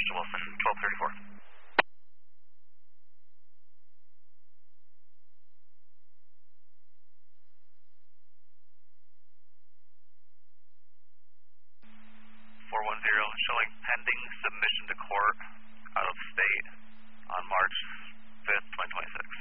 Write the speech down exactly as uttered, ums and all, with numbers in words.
Christian Wilson, twelve thirty-four. four one zero, showing pending submission to court out of state on March fifth, twenty twenty-six.